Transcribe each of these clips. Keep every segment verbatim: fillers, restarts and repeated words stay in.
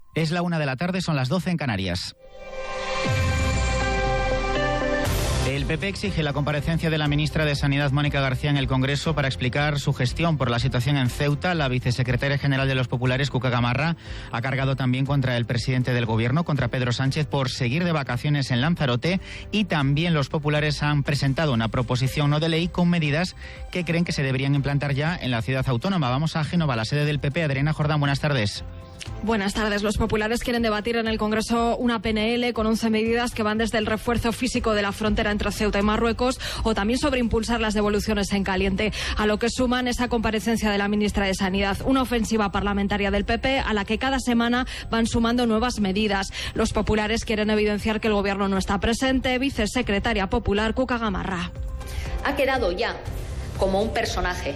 Es la una de la tarde, son las doce en Canarias. El P P exige la comparecencia de la ministra de Sanidad, Mónica García, en el Congreso para explicar su gestión por la situación en Ceuta. La vicesecretaria general de los populares, Cuca Gamarra, ha cargado también contra el presidente del Gobierno, contra Pedro Sánchez, por seguir de vacaciones en Lanzarote, y también los populares han presentado una proposición no de ley con medidas que creen que se deberían implantar ya en la ciudad autónoma. Vamos a Génova, la sede del P P. Adriana Jordán, buenas tardes. Buenas tardes. Los populares quieren debatir en el Congreso una P N L con once medidas que van desde el refuerzo físico de la frontera entre Ceuta y Marruecos o también sobre impulsar las devoluciones en caliente, a lo que suman esa comparecencia de la ministra de Sanidad, una ofensiva parlamentaria del P P a la que cada semana van sumando nuevas medidas. Los populares quieren evidenciar que el Gobierno no está presente. Vicesecretaria popular Cuca Gamarra. Ha quedado ya como un personaje,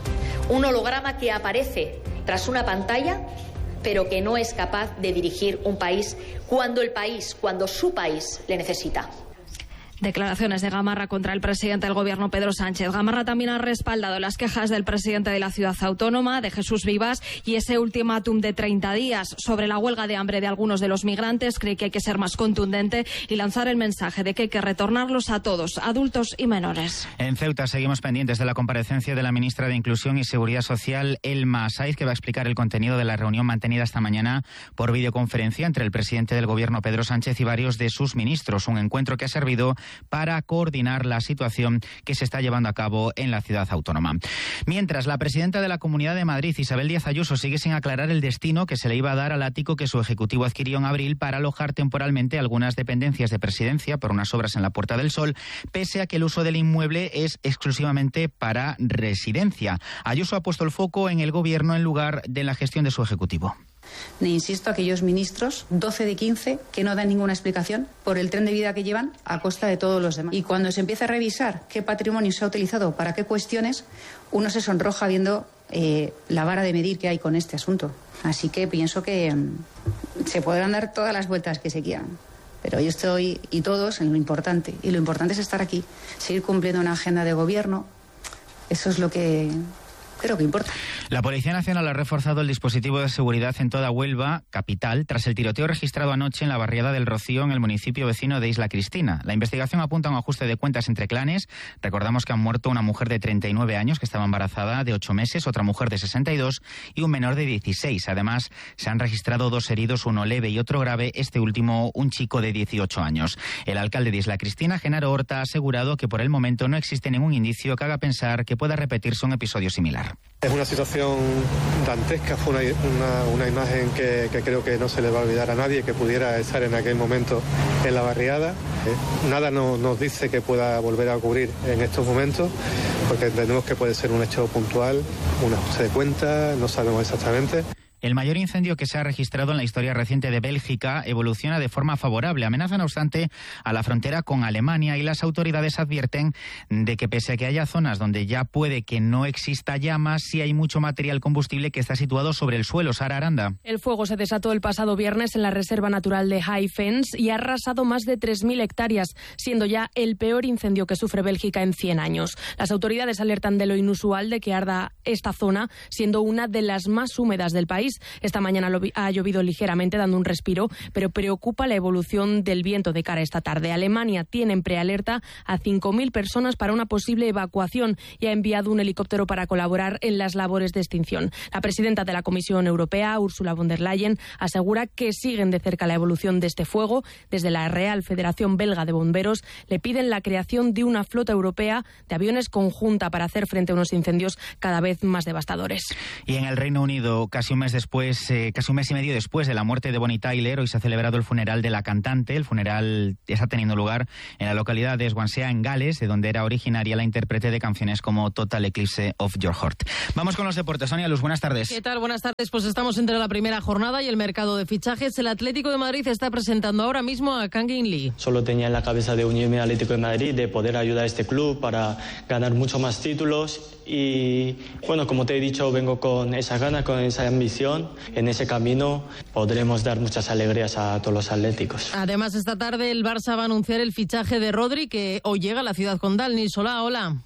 un holograma que aparece tras una pantalla, pero que no es capaz de dirigir un país cuando el país, cuando su país le necesita. Declaraciones de Gamarra contra el presidente del Gobierno, Pedro Sánchez. Gamarra también ha respaldado las quejas del presidente de la ciudad autónoma, de Jesús Vivas, y ese ultimátum de treinta días sobre la huelga de hambre de algunos de los migrantes. Cree que hay que ser más contundente y lanzar el mensaje de que hay que retornarlos a todos, adultos y menores. En Ceuta seguimos pendientes de la comparecencia de la ministra de Inclusión y Seguridad Social, Elma Saiz, que va a explicar el contenido de la reunión mantenida esta mañana por videoconferencia entre el presidente del Gobierno, Pedro Sánchez, y varios de sus ministros. Un encuentro que ha servido para coordinar la situación que se está llevando a cabo en la ciudad autónoma. Mientras, la presidenta de la Comunidad de Madrid, Isabel Díaz Ayuso, sigue sin aclarar el destino que se le iba a dar al ático que su ejecutivo adquirió en abril para alojar temporalmente algunas dependencias de presidencia por unas obras en la Puerta del Sol, pese a que el uso del inmueble es exclusivamente para residencia. Ayuso ha puesto el foco en el Gobierno en lugar de la gestión de su ejecutivo. Le insisto a aquellos ministros, doce de quince, que no dan ninguna explicación por el tren de vida que llevan a costa de todos los demás. Y cuando se empieza a revisar qué patrimonio se ha utilizado para qué cuestiones, uno se sonroja viendo eh, la vara de medir que hay con este asunto. Así que pienso que um, se podrán dar todas las vueltas que se quieran. Pero yo estoy, y todos, en lo importante. Y lo importante es estar aquí, seguir cumpliendo una agenda de gobierno. Eso es lo que creo que importa. La Policía Nacional ha reforzado el dispositivo de seguridad en toda Huelva, capital, tras el tiroteo registrado anoche en la barriada del Rocío, en el municipio vecino de Isla Cristina. La investigación apunta a un ajuste de cuentas entre clanes. Recordamos que han muerto una mujer de treinta y nueve años que estaba embarazada de ocho meses, otra mujer de sesenta y dos y un menor de dieciséis. Además, se han registrado dos heridos, uno leve y otro grave, este último un chico de dieciocho años. El alcalde de Isla Cristina, Genaro Horta, ha asegurado que por el momento no existe ningún indicio que haga pensar que pueda repetirse un episodio similar. Es una situación dantesca, fue una, una, una imagen que, que creo que no se le va a olvidar a nadie que pudiera estar en aquel momento en la barriada. Eh, nada no, nos dice que pueda volver a ocurrir en estos momentos, porque entendemos que puede ser un hecho puntual, un ajuste de cuentas, no sabemos exactamente. El mayor incendio que se ha registrado en la historia reciente de Bélgica evoluciona de forma favorable. Amenaza, no obstante, a la frontera con Alemania, y las autoridades advierten de que pese a que haya zonas donde ya puede que no exista llamas, sí hay mucho material combustible que está situado sobre el suelo. Sara Aranda. El fuego se desató el pasado viernes en la Reserva Natural de High Fens y ha arrasado más de tres mil hectáreas, siendo ya el peor incendio que sufre Bélgica en cien años. Las autoridades alertan de lo inusual de que arda esta zona, siendo una de las más húmedas del país. Esta mañana ha llovido ligeramente, dando un respiro, pero preocupa la evolución del viento de cara a esta tarde. Alemania tiene en prealerta a cinco mil personas para una posible evacuación y ha enviado un helicóptero para colaborar en las labores de extinción. La presidenta de la Comisión Europea, Ursula von der Leyen, asegura que siguen de cerca la evolución de este fuego. Desde la Real Federación Belga de Bomberos le piden la creación de una flota europea de aviones conjunta para hacer frente a unos incendios cada vez más devastadores. Y en el Reino Unido, casi un mes después Después, eh, casi un mes y medio después de la muerte de Bonnie Tyler, hoy se ha celebrado el funeral de la cantante. El funeral está teniendo lugar en la localidad de Swansea, en Gales, de donde era originaria la intérprete de canciones como Total Eclipse of Your Heart. Vamos con los deportes. Sonia Luz, buenas tardes. ¿Qué tal? Buenas tardes. Pues estamos entre la primera jornada y el mercado de fichajes. El Atlético de Madrid está presentando ahora mismo a Kang In Lee. Solo tenía en la cabeza de unirme al Atlético de Madrid, de poder ayudar a este club para ganar mucho más títulos. Y bueno, como te he dicho, vengo con esa gana, con esa ambición. En ese camino podremos dar muchas alegrías a todos los atléticos. Además, esta tarde el Barça va a anunciar el fichaje de Rodri, que hoy llega a la ciudad condal. Nisolá, hola.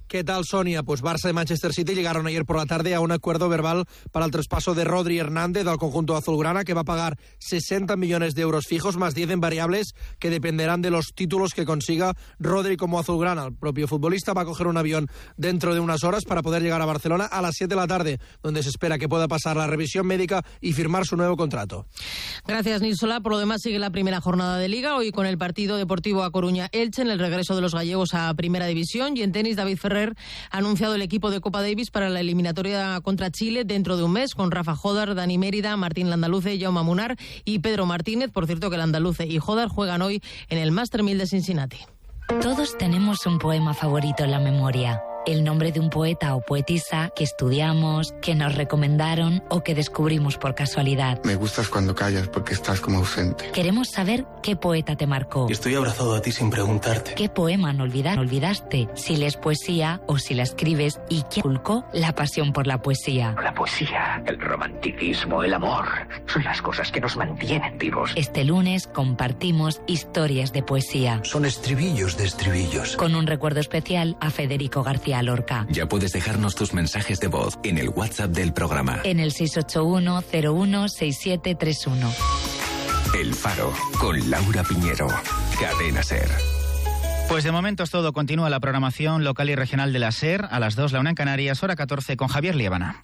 ¿Qué tal, Sonia? Pues Barça y Manchester City llegaron ayer por la tarde a un acuerdo verbal para el traspaso de Rodri Hernández al conjunto azulgrana, que va a pagar sesenta millones de euros fijos más diez en variables que dependerán de los títulos que consiga Rodri como azulgrana. El propio futbolista va a coger un avión dentro de unas horas para poder llegar a Barcelona a las siete de la tarde, donde se espera que pueda pasar la revisión médica y firmar su nuevo contrato. Gracias, Nil Solá. Por lo demás, sigue la primera jornada de Liga, hoy con el partido Deportivo A Coruña-Elche en el regreso de los gallegos a Primera División. Y en tenis, David Ferrer ha anunciado el equipo de Copa Davis para la eliminatoria contra Chile dentro de un mes, con Rafa Jodar, Dani Mérida, Martín Landaluce, Jaume Munar y Pedro Martínez. Por cierto, que Landaluce y Jodar juegan hoy en el Master mil de Cincinnati. Todos tenemos un poema favorito en la memoria. El nombre de un poeta o poetisa que estudiamos, que nos recomendaron o que descubrimos por casualidad. Me gustas cuando callas porque estás como ausente. Queremos saber qué poeta te marcó. Estoy abrazado a ti sin preguntarte. ¿Qué poema no olvidar, olvidaste? Si lees poesía o si la escribes, y quién inculcó la pasión por la poesía. La poesía, el romanticismo, el amor, son las cosas que nos mantienen vivos. Este lunes compartimos historias de poesía. Son estribillos de estribillos. Con un recuerdo especial a Federico García Lorca. Ya puedes dejarnos tus mensajes de voz en el WhatsApp del programa. En el seis ocho uno cero uno seis siete tres uno. El Faro, con Laura Piñero. Cadena SER. Pues de momento es todo. Continúa la programación local y regional de la SER. A las dos, la una en Canarias, hora catorce, con Javier Liébana.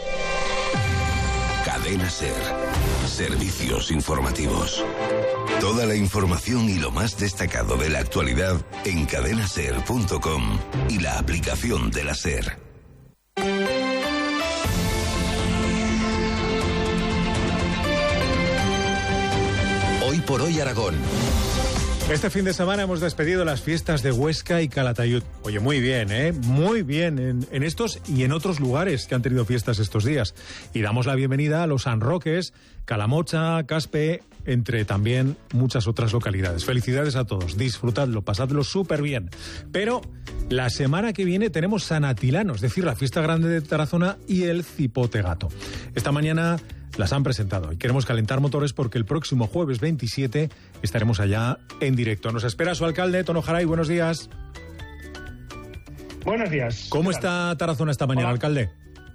Cadena SER. Servicios informativos. Toda la información y lo más destacado de la actualidad en cadena ser punto com y la aplicación de la SER. Hoy por hoy Aragón. Este fin de semana hemos despedido las fiestas de Huesca y Calatayud. Oye, muy bien, ¿eh? Muy bien en, en estos y en otros lugares que han tenido fiestas estos días. Y damos la bienvenida a los San Roques, Calamocha, Caspe, entre también muchas otras localidades. Felicidades a todos, disfrutadlo, pasadlo súper bien. Pero la semana que viene tenemos San Atilano, es decir, la fiesta grande de Tarazona y el Cipote Gato. Esta mañana las han presentado y queremos calentar motores porque el próximo jueves veintisiete estaremos allá en directo. Nos espera su alcalde, Tono Jaray. Buenos días. Buenos días. ¿Cómo está Tarazona esta mañana, Hola. alcalde?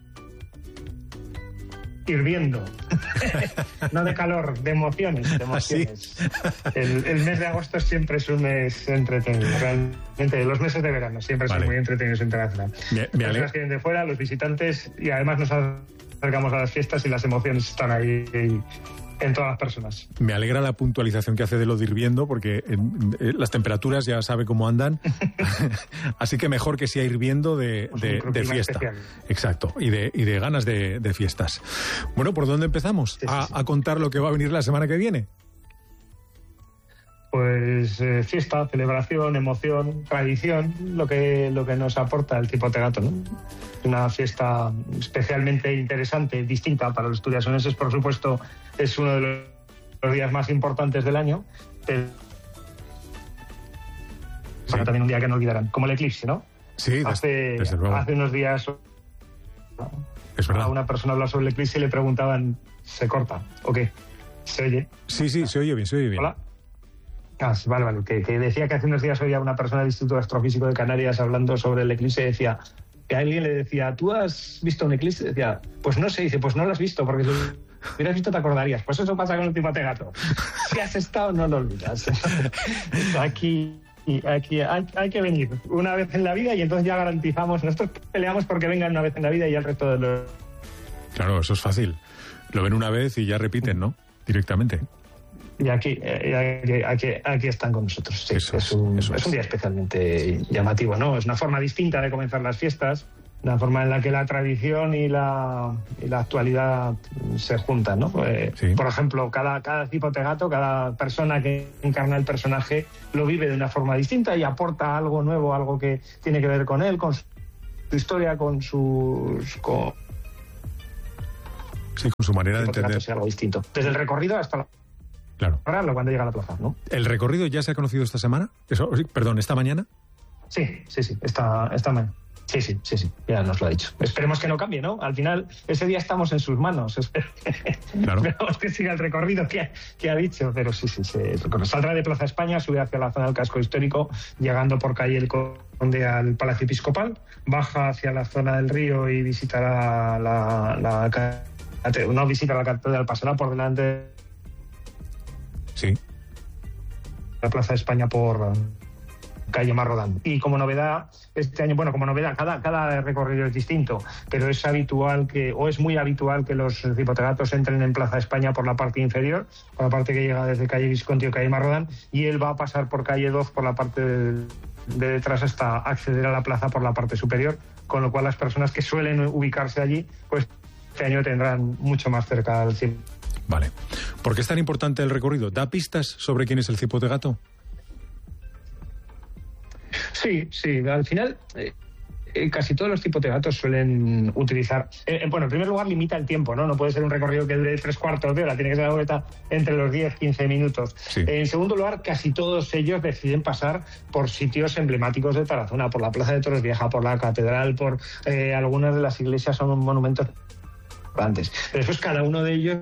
Hirviendo. No de calor, de emociones. De emociones. ¿Ah, sí? el, el mes de agosto siempre es un mes entretenido. Realmente, los meses de verano siempre vale. son muy entretenidos en Tarazona. Me, me Las personas que vienen de fuera, los visitantes, y además nos acercamos a las fiestas y las emociones están ahí en todas las personas. Me alegra la puntualización que hace de lo de hirviendo, porque en, en, las temperaturas ya sabe cómo andan. Así que mejor que sea hirviendo de, de, de fiesta. Especial. Exacto, y de, y de ganas de, de fiestas. Bueno, ¿por dónde empezamos? Sí, sí, a, sí. a contar lo que va a venir la semana que viene. Pues eh, fiesta, celebración, emoción, tradición, lo que, lo que nos aporta el Cipote Gato, ¿no? Una fiesta especialmente interesante, distinta para los turiasoneses, por supuesto, es uno de los días más importantes del año, pero sí. también un día que no olvidarán, como el eclipse, ¿no? Sí, hace, desde luego. Hace unos días es verdad. a una persona hablaba sobre el eclipse y le preguntaban, ¿se corta o qué? ¿Se oye? Sí, sí, se oye bien, se oye bien. Hola. Ah, vale, vale, que, que decía que hace unos días oía una persona del Instituto Astrofísico de Canarias hablando sobre el eclipse y decía, que alguien le decía, ¿tú has visto un eclipse? Y decía, pues no sé, dice, pues no lo has visto, porque si lo hubieras visto te acordarías. Pues eso pasa con el Cipote Gato. Si has estado, no lo olvidas. Aquí, aquí hay, hay que venir una vez en la vida y entonces ya garantizamos, nosotros peleamos porque vengan una vez en la vida y ya el resto de los... Claro, eso es fácil. Lo ven una vez y ya repiten, ¿no? Directamente. Y aquí, eh, aquí, aquí, aquí están con nosotros. Sí, es, es, un, es. es un día especialmente llamativo, ¿no? Es una forma distinta de comenzar las fiestas, una forma en la que la tradición y la, y la actualidad se juntan, ¿no? Eh, sí. Por ejemplo, cada, cada Cipote Gato, cada persona que encarna el personaje lo vive de una forma distinta y aporta algo nuevo, algo que tiene que ver con él, con su historia, con sus... Con... Sí, con su manera de entender. Es algo distinto. Desde el recorrido hasta la... Claro. Ahora, cuando llega a la plaza, ¿no? ¿El recorrido ya se ha conocido esta semana? Eso, perdón, ¿esta mañana? Sí, sí, sí, esta, esta mañana. Sí, sí, sí, sí, ya nos lo ha dicho. Esperemos que no cambie, ¿no? Al final, ese día estamos en sus manos. Claro. Esperemos que siga el recorrido que, que ha dicho, pero sí, sí, sí. Saldrá de Plaza España, sube hacia la zona del casco histórico, llegando por calle El Conde al Palacio Episcopal, baja hacia la zona del río y visitará la, la, la no visita la catedral, pasará por delante. Sí. La Plaza de España por calle Marrodán. Y como novedad, este año, bueno, como novedad, cada, cada recorrido es distinto, pero es habitual que, o es muy habitual que los cipotegatos entren en Plaza de España por la parte inferior, por la parte que llega desde calle Visconti o calle Marrodán, y él va a pasar por calle Doz por la parte de, de detrás hasta acceder a la plaza por la parte superior, con lo cual las personas que suelen ubicarse allí, pues este año tendrán mucho más cerca al cielo. Vale. ¿Por qué es tan importante el recorrido? ¿Da pistas sobre quién es el cipotegato? Sí, sí. Al final, eh, eh, casi todos los cipotegatos suelen utilizar... Eh, bueno, en primer lugar, limita el tiempo, ¿no? No puede ser un recorrido que dure tres cuartos de hora, tiene que ser una boleta entre los diez a quince minutos. Sí. Eh, en segundo lugar, casi todos ellos deciden pasar por sitios emblemáticos de Tarazona, por la Plaza de Toros Vieja, por la Catedral, por eh, algunas de las iglesias, son monumentos importantes. Pero después cada uno de ellos,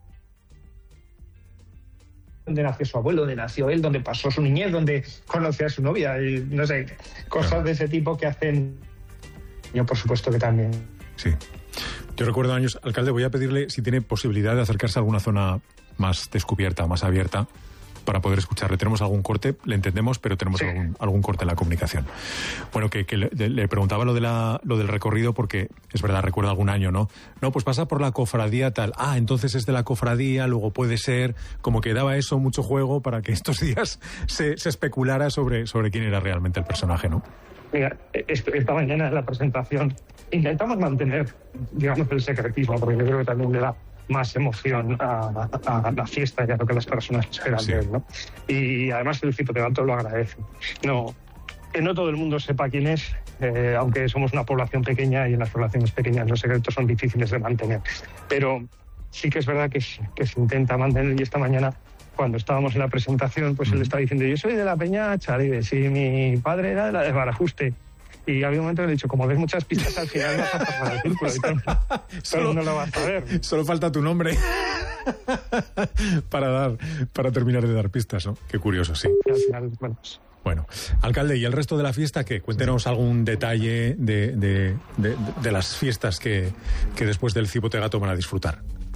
donde nació su abuelo, donde nació él, donde pasó su niñez, donde conoció a su novia, y no sé, cosas claro. de ese tipo que hacen. Yo, por supuesto, que también. Sí. Yo recuerdo años, alcalde, voy a pedirle si tiene posibilidad de acercarse a alguna zona más descubierta, más abierta, para poder escucharle. Tenemos algún corte, le entendemos, pero tenemos sí. algún, algún corte en la comunicación. Bueno, que, que le, le preguntaba lo de la, lo del recorrido, porque es verdad, recuerdo algún año, ¿no? No, pues pasa por la cofradía tal. Ah, entonces es de la cofradía, luego puede ser, como que daba eso mucho juego para que estos días se, se especulara sobre, sobre quién era realmente el personaje, ¿no? Mira, esta mañana en la presentación intentamos mantener, digamos, el secretismo, porque yo creo que también le da más emoción a, a, a la fiesta y a lo que las personas esperan sí. de él, ¿no? Y además el cipotegato lo agradece. No, que no todo el mundo sepa quién es, eh, aunque somos una población pequeña y en las poblaciones pequeñas los secretos son difíciles de mantener. Pero sí que es verdad que, que se intenta mantener, y esta mañana, cuando estábamos en la presentación, pues mm. él estaba diciendo, yo soy de la Peña Charides y mi padre era de la de Barajuste. Y había un momento que le he dicho, como ves muchas pistas, al final vas a pasar el círculo. Y todo, solo, no lo vas a ver. Solo falta tu nombre para dar, para terminar de dar pistas, ¿no? Qué curioso, sí. Y al final, bueno, pues... Bueno, alcalde, ¿y el resto de la fiesta qué? Cuéntenos algún detalle de, de, de, de las fiestas que, que después del cipotegato van a disfrutar.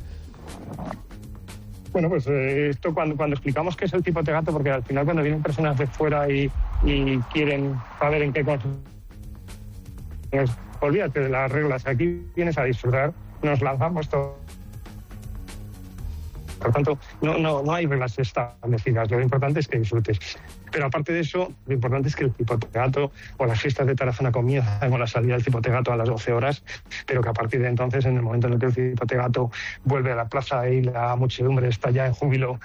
Bueno, pues eh, esto cuando, cuando explicamos qué es el cipotegato, porque al final cuando vienen personas de fuera y, y quieren saber en qué consiste, pues, olvídate de las reglas, aquí vienes a disfrutar, nos lanzamos todo. Por tanto, no, no, no hay reglas establecidas, lo importante es que disfrutes. Pero aparte de eso, lo importante es que el cipotegato o las fiestas de Tarazona comienzan con la salida del cipotegato a las doce horas, pero que a partir de entonces, en el momento en el que el cipotegato vuelve a la plaza y la muchedumbre está ya en júbilo,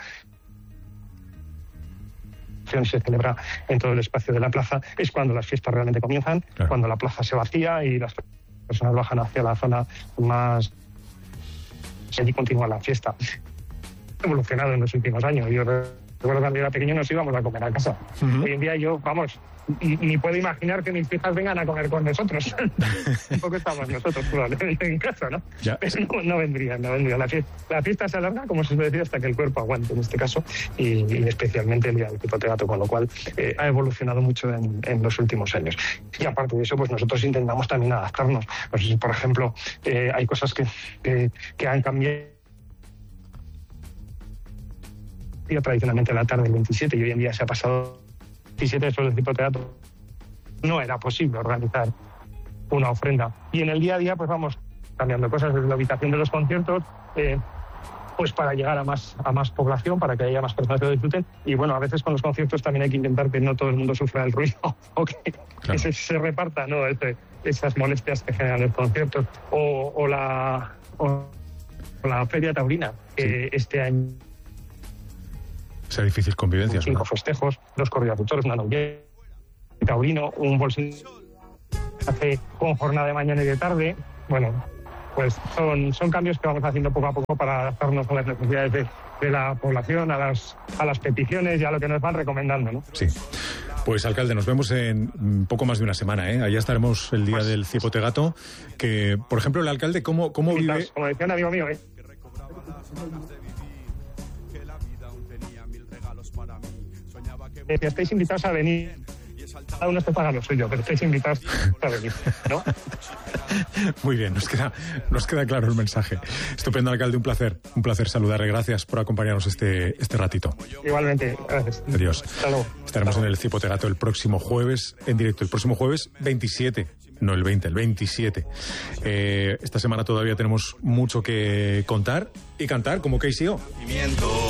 se celebra en todo el espacio de la plaza, es cuando las fiestas realmente comienzan, claro. cuando la plaza se vacía y las personas bajan hacia la zona más... y allí continúa la fiesta. Ha evolucionado en los últimos años. Yo recuerdo cuando era pequeño nos íbamos a comer a casa. Uh-huh. Hoy en día yo, vamos, ni puedo imaginar que mis hijas vengan a comer con nosotros. Tampoco estamos nosotros probablemente en casa, ¿no? Ya. Pero no, no vendrían, no vendrían. La fiesta, la fiesta se alarga, como se suele decir, hasta que el cuerpo aguante, en este caso, y, y especialmente el día del cipotegato, con lo cual eh, ha evolucionado mucho en, en los últimos años. Y aparte de eso, pues nosotros intentamos también adaptarnos. Pues, por ejemplo, eh, hay cosas que, que, que han cambiado tradicionalmente a la tarde del veintisiete y hoy en día se ha pasado veintisiete después del cipotegato. No era posible organizar una ofrenda. Y en el día a día pues vamos cambiando cosas desde la ubicación de los conciertos, eh, pues para llegar a más, a más población, para que haya más personas que lo disfruten. Y bueno, a veces con los conciertos también hay que intentar que no todo el mundo sufra el ruido o que, claro. que se, se reparta, ¿no? Este, esas molestias que generan los conciertos. O, o, la, o la Feria Taurina, que sí. este año esa difícil convivencia. Cinco ¿no? festejos, dos corridacultores, una novia, taurino, un bolsillo hace con jornada de mañana y de tarde. Bueno, pues son, son cambios que vamos haciendo poco a poco para adaptarnos a las necesidades de, de la población, a las, a las peticiones y a lo que nos van recomendando, ¿no? Sí. Pues, alcalde, nos vemos en poco más de una semana, ¿eh? Allá estaremos el día pues, del Cipote Gato, que, por ejemplo, el alcalde, ¿cómo, cómo vive...? Como decía un amigo mío, ¿eh? Que estáis invitados a venir. Cada uno te paga lo suyo, pero estáis invitados a venir, ¿no? Muy bien, nos queda, nos queda claro el mensaje. Estupendo, alcalde, un placer, un placer saludarle. Gracias por acompañarnos este, este ratito. Igualmente, gracias. Adiós. Hasta luego. Estaremos Hasta luego. en el Cipote Gato el próximo jueves, en directo, el próximo jueves veintisiete. No el veinte, el veintisiete. Eh, esta semana todavía tenemos mucho que contar y cantar, como K C O.